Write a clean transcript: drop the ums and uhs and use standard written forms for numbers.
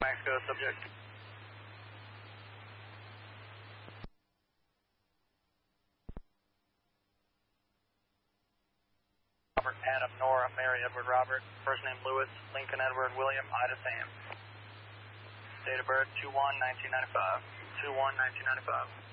Mexico, subject. Robert, Adam, Nora, Mary, Edward, Robert. First name Lewis, Lincoln, Edward, William, Ida, Sam. Date of birth 2/1/1995. 2/1/1995.